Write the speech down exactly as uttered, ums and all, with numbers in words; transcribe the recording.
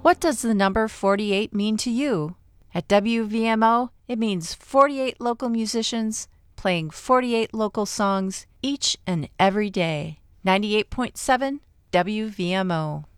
What does the number forty-eight mean to you? At W V M O, it means forty-eight local musicians playing forty-eight local songs each and every day. ninety-eight point seven W V M O.